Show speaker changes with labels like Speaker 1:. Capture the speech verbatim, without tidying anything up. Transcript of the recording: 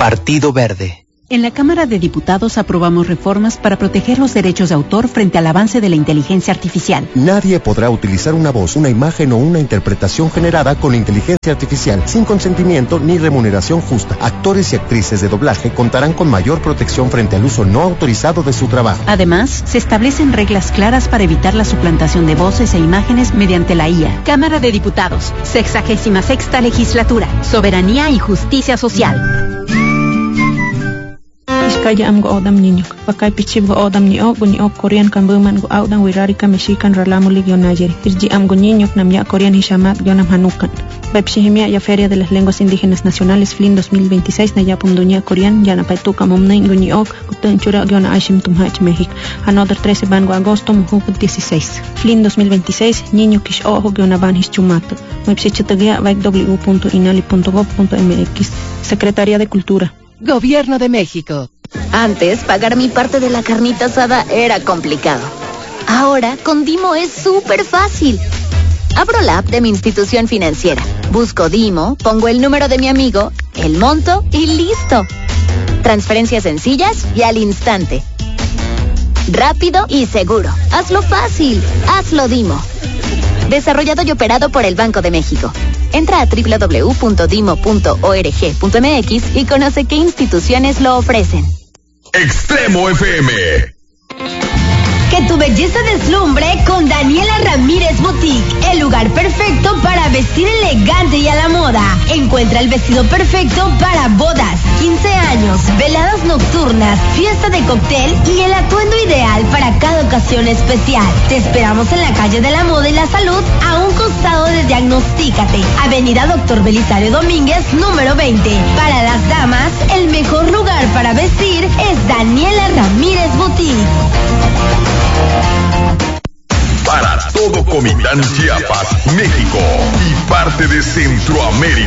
Speaker 1: Partido Verde.
Speaker 2: En la Cámara de Diputados aprobamos reformas para proteger los derechos de autor frente al avance de la inteligencia artificial.
Speaker 3: Nadie podrá utilizar una voz, una imagen o una interpretación generada con inteligencia artificial sin consentimiento ni remuneración justa. Actores y actrices de doblaje contarán con mayor protección frente al uso no autorizado de su trabajo.
Speaker 2: Además, se establecen reglas claras para evitar la suplantación de voces e imágenes mediante la I A. Cámara de Diputados, sexagésima sexta legislatura, soberanía y justicia social.
Speaker 4: Kaya am go odam niño, pakay pichib go odam ni o, guni o Korean kan buman go audan wirari ka Mexican ralamulig yo Nayeri. Irji am go niño namya Korean hishamat yo nam hanukan. Bepshihimia ya Feria de las Lenguas Indígenas Nacionales F L I N dos mil veintiséis na ya punduña Korean ya na paituka momnay guni o, gutun chura yo na Ashim Tumhach México. Another trece ban go agosto muhukut dieciséis. F L I N dos mil veintiséis niño kish ojo yo na ban hischumato. Mepsichitagia vaik w punto inali punto gov punto m x. Secretaría de Cultura.
Speaker 5: Gobierno de México.
Speaker 6: Antes, pagar mi parte de la carnita asada era complicado. Ahora, con Dimo es súper fácil. Abro la app de mi institución financiera, busco Dimo, pongo el número de mi amigo, el monto y listo. Transferencias sencillas y al instante. Rápido y seguro. Hazlo fácil. Hazlo Dimo. Desarrollado y operado por el Banco de México. Entra a doble u doble u doble u punto dimo punto org punto m x y conoce qué instituciones lo ofrecen.
Speaker 7: Extremo F M.
Speaker 8: Que tu belleza deslumbre con Daniela Ramírez Boutique, el lugar perfecto para vestir elegante y a la moda. Encuentra el vestido perfecto para bodas, quince años, veladas nocturnas, fiesta de cóctel y el atuendo ideal para cada ocasión especial. Te esperamos en la calle de la Moda y la Salud, a un costado de Diagnostícate, Avenida Doctor Belisario Domínguez, número veinte. Para las damas, el mejor lugar para vestir es Daniela Ramírez Boutique.
Speaker 7: Para todo Comitán, Chiapas, México y parte de Centroamérica.